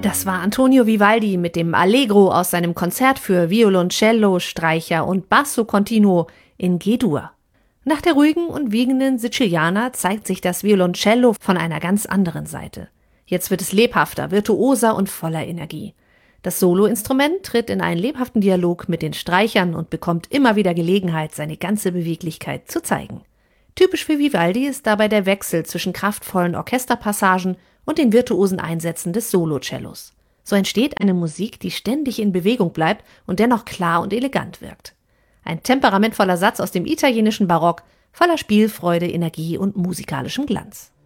Das war Antonio Vivaldi mit dem Allegro aus seinem Konzert für Violoncello, Streicher und Basso Continuo in G-Dur. Nach der ruhigen und wiegenden Siciliana zeigt sich das Violoncello von einer ganz anderen Seite. Jetzt wird es lebhafter, virtuoser und voller Energie. Das Soloinstrument tritt in einen lebhaften Dialog mit den Streichern und bekommt immer wieder Gelegenheit, seine ganze Beweglichkeit zu zeigen. Typisch für Vivaldi ist dabei der Wechsel zwischen kraftvollen Orchesterpassagen und den virtuosen Einsätzen des Solocellos. So entsteht eine Musik, die ständig in Bewegung bleibt und dennoch klar und elegant wirkt. Ein temperamentvoller Satz aus dem italienischen Barock, voller Spielfreude, Energie und musikalischem Glanz.